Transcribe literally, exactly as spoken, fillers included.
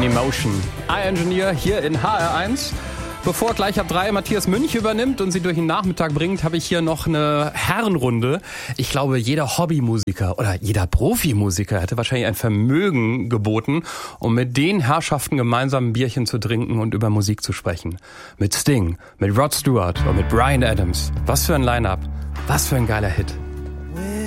Emotion. I-Engineer hier in H R eins. Bevor gleich ab drei Matthias Münch übernimmt und sie durch den Nachmittag bringt, habe ich hier noch eine Herrenrunde. Ich glaube, jeder Hobbymusiker oder jeder Profimusiker hätte wahrscheinlich ein Vermögen geboten, um mit den Herrschaften gemeinsam ein Bierchen zu trinken und über Musik zu sprechen. Mit Sting, mit Rod Stewart und mit Bryan Adams. Was für ein Line-Up, was für ein geiler Hit.